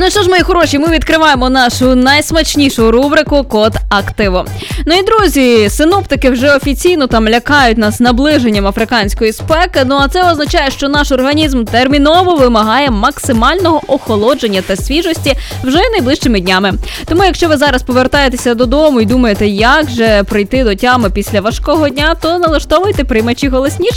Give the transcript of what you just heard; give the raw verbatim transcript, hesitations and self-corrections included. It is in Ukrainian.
Ну що ж, мої хороші, ми відкриваємо нашу найсмачнішу рубрику «Код активу». Ну і, друзі, синоптики вже офіційно там лякають нас наближенням африканської спеки, ну а це означає, що наш організм терміново вимагає максимального охолодження та свіжості вже найближчими днями. Тому якщо ви зараз повертаєтеся додому і думаєте, як же прийти до тями після важкого дня, то налаштовуйте приймачі голосніше,